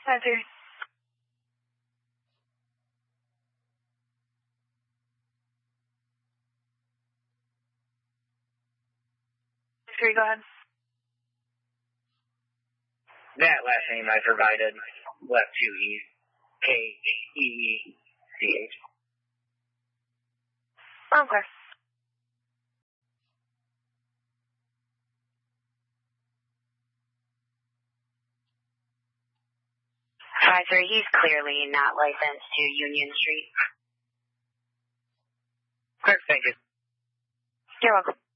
5-3. Go ahead. That last name I provided, left 2 E's, K-E-E-C-H. Okay. 5-3, he's clearly not licensed to Union Street. Clear, thank you. You're welcome.